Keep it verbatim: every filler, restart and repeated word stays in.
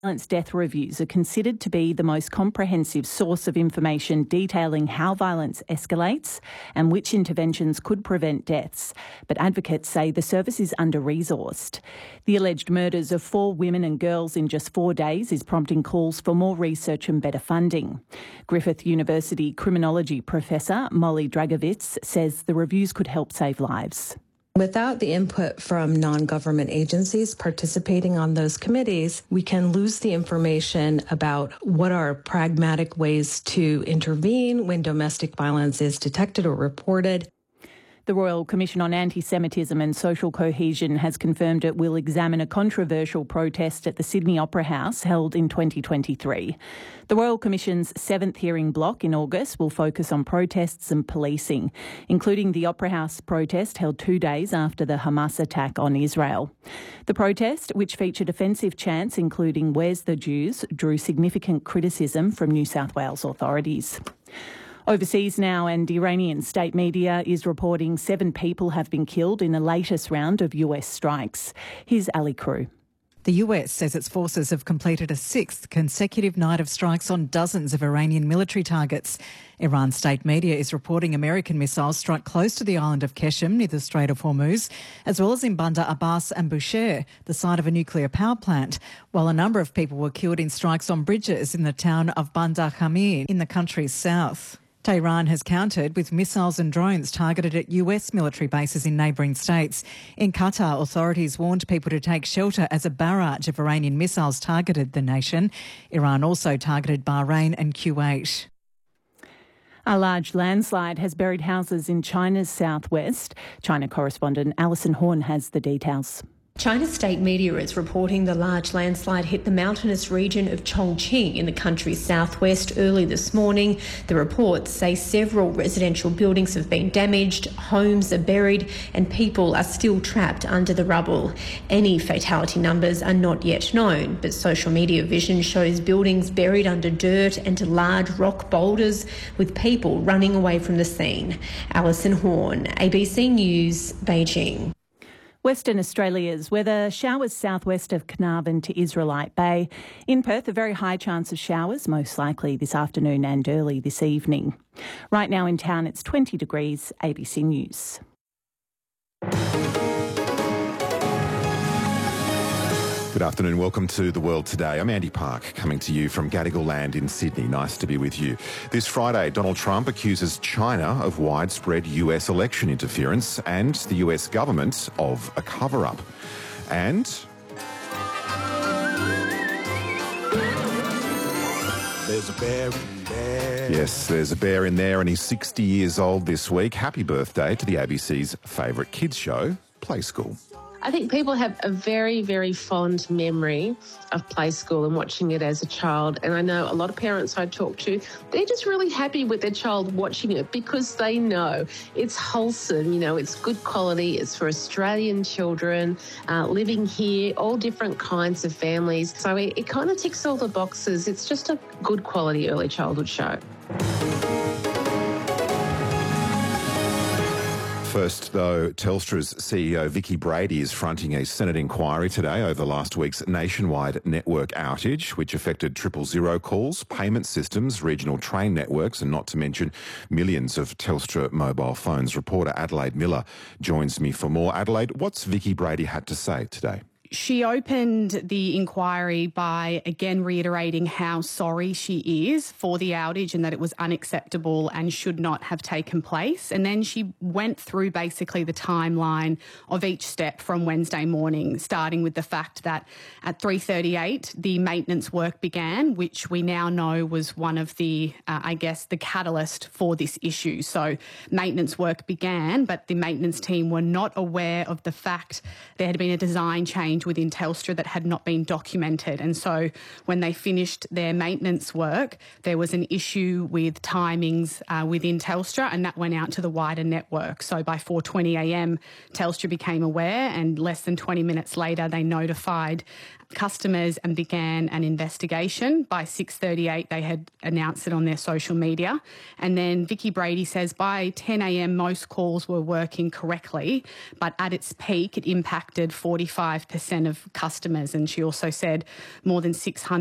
Violence death reviews are considered to be the most comprehensive source of information detailing how violence escalates and which interventions could prevent deaths. But advocates say the service is under-resourced. The alleged murders of four women and girls in just four days is prompting calls for more research and better funding. Griffith University criminology professor Molly Dragovitz says the reviews could help save lives. Without the input from non-government agencies participating on those committees, we can lose the information about what are pragmatic ways to intervene when domestic violence is detected or reported. The Royal Commission on Anti-Semitism and Social Cohesion has confirmed it will examine a controversial protest at the Sydney Opera House held in twenty twenty-three. The Royal Commission's seventh hearing block in August will focus on protests and policing, including the Opera House protest held two days after the Hamas attack on Israel. The protest, which featured offensive chants including "Where's the Jews?", drew significant criticism from New South Wales authorities. Overseas now, and Iranian state media is reporting seven people have been killed in the latest round of U S strikes. Here's Ali Crew. The U S says its forces have completed a sixth consecutive night of strikes on dozens of Iranian military targets. Iran state media is reporting American missiles struck close to the island of Qeshm near the Strait of Hormuz, as well as in Bandar Abbas and Bushehr, the site of a nuclear power plant, while a number of people were killed in strikes on bridges in the town of Bandar Khamir in the country's south. Tehran has countered with missiles and drones targeted at U S military bases in neighbouring states. In Qatar, authorities warned people to take shelter as a barrage of Iranian missiles targeted the nation. Iran also targeted Bahrain and Kuwait. A large landslide has buried houses in China's southwest. China correspondent Alison Horn has the details. China's state media is reporting the large landslide hit the mountainous region of Chongqing in the country's southwest early this morning. The reports say several residential buildings have been damaged, homes are buried, and people are still trapped under the rubble. Any fatality numbers are not yet known, but social media vision shows buildings buried under dirt and large rock boulders with people running away from the scene. Alison Horn, A B C News, Beijing. Western Australia's weather, showers southwest of Carnarvon to Israelite Bay. In Perth, a very high chance of showers, most likely this afternoon and early this evening. Right now in town, it's twenty degrees, A B C News. Good afternoon. Welcome to The World Today. I'm Andy Park, coming to you from Gadigal Land in Sydney. Nice to be with you. This Friday, Donald Trump accuses China of widespread U S election interference and the U S government of a cover-up. And there's a bear in there. Yes, there's a bear in there, and he's sixty years old this week. Happy birthday to the A B C's favourite kids show, Play School. I think people have a very, very fond memory of Play School and watching it as a child. And I know a lot of parents I talk to, they're just really happy with their child watching it because they know it's wholesome, you know, it's good quality, it's for Australian children uh, living here, all different kinds of families. So it, it kind of ticks all the boxes. It's just a good quality early childhood show. First, though, Telstra's C E O Vicki Brady is fronting a Senate inquiry today over last week's nationwide network outage, which affected triple zero calls, payment systems, regional train networks, and not to mention millions of Telstra mobile phones. Reporter Adelaide Miller joins me for more. Adelaide, what's Vicki Brady had to say today? She opened the inquiry by again reiterating how sorry she is for the outage and that it was unacceptable and should not have taken place. And then she went through basically the timeline of each step from Wednesday morning, starting with the fact that at three thirty-eight the maintenance work began, which we now know was one of the, uh, I guess, the catalyst for this issue. So maintenance work began, but the maintenance team were not aware of the fact there had been a design change within Telstra that had not been documented. And so when they finished their maintenance work, there was an issue with timings uh, within Telstra, and that went out to the wider network. So by four twenty a m, Telstra became aware, and less than twenty minutes later, they notified customers and began an investigation. By six thirty-eight, they had announced it on their social media. And then Vicky Brady says by ten a.m, most calls were working correctly, but at its peak, it impacted forty-five percent of customers. And she also said more than six hundred